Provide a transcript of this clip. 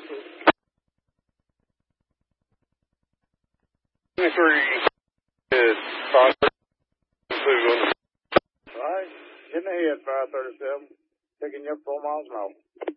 Is 537. All right. In the head, 537. Picking you up 4 miles an hour.